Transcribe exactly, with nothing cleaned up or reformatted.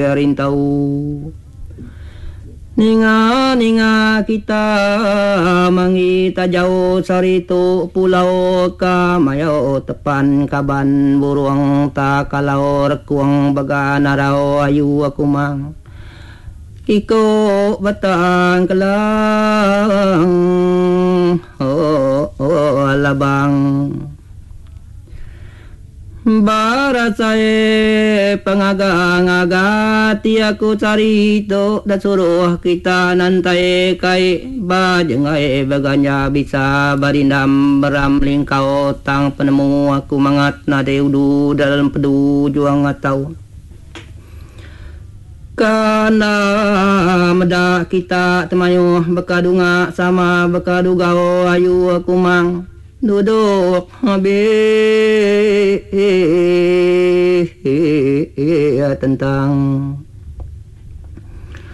rintau. Ninga ninga kita mangita jauh saritu pulau kamayo tepan kaban buruang tak kalau rekuang baga narau ayu aku mang kiko batang kelang oh, oh labang Barasai pengagang-agang tiaku cari tu dan suruh kita nantai kai bajengai baganya bisa barindam beramling kau tang penemu aku mangat nade udu dalam pedu juang atau karena meda kita temayu bekadunga sama bekadugau ayu aku mang duduk habis tentang